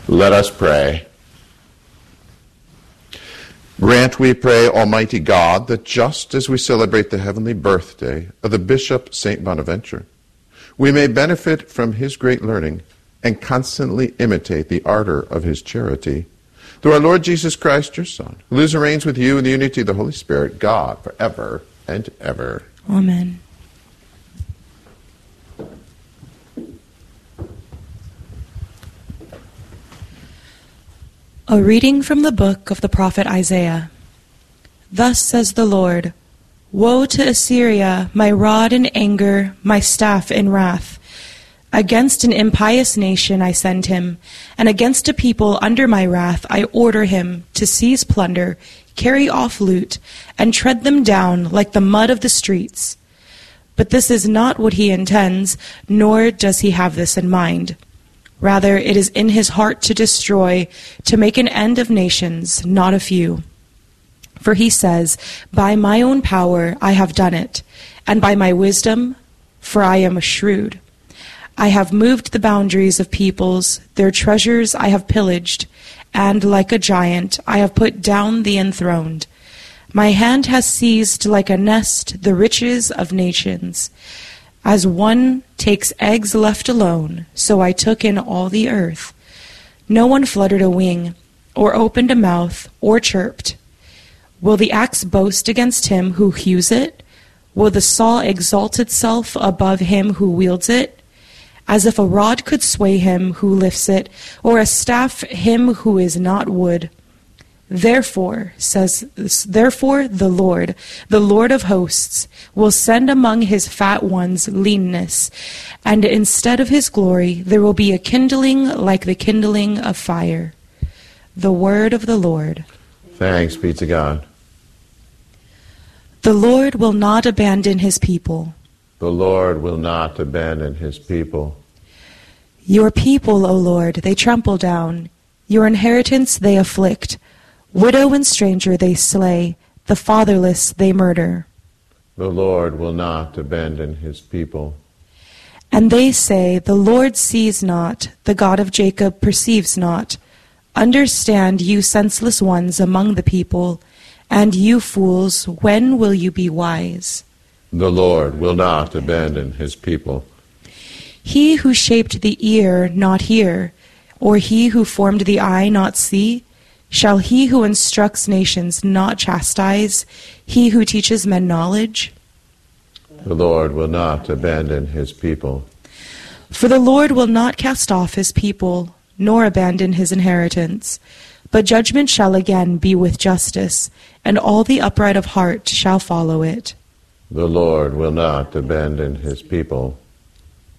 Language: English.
Let us pray. Grant, we pray, Almighty God, that just as we celebrate the heavenly birthday of the Bishop St. Bonaventure, we may benefit from his great learning and constantly imitate the ardor of his charity. Through our Lord Jesus Christ, your Son, who lives and reigns with you in the unity of the Holy Spirit, God, forever and ever. Amen. A reading from the book of the prophet Isaiah. Thus says the Lord, Woe to Assyria, my rod in anger, my staff in wrath. Against an impious nation I send him, and against a people under my wrath I order him to seize plunder, carry off loot, and tread them down like the mud of the streets. But this is not what he intends, nor does he have this in mind. Rather, it is in his heart to destroy, to make an end of nations, not a few. For he says, By my own power I have done it, and by my wisdom, for I am shrewd. I have moved the boundaries of peoples, their treasures I have pillaged, and like a giant I have put down the enthroned. My hand has seized like a nest the riches of nations. As one takes eggs left alone, so I took in all the earth. No one fluttered a wing, or opened a mouth, or chirped. Will the axe boast against him who hews it? Will the saw exalt itself above him who wields it? As if a rod could sway him who lifts it, or a staff him who is not wood. Therefore the Lord of hosts, will send among his fat ones leanness, and instead of his glory there will be a kindling like the kindling of fire. The word of the Lord. Thanks be to God. The Lord will not abandon his people. The Lord will not abandon his people. Your people, O Lord, they trample down. Your inheritance they afflict. Widow and stranger they slay, the fatherless they murder. The Lord will not abandon his people. And they say, The Lord sees not, the God of Jacob perceives not. Understand, you senseless ones among the people, and you fools, when will you be wise? The Lord will not abandon his people. He who shaped the ear not hear, or he who formed the eye not see? Shall he who instructs nations not chastise, he who teaches men knowledge? The Lord will not abandon his people. For the Lord will not cast off his people, nor abandon his inheritance. But judgment shall again be with justice, and all the upright of heart shall follow it. The Lord will not abandon his people.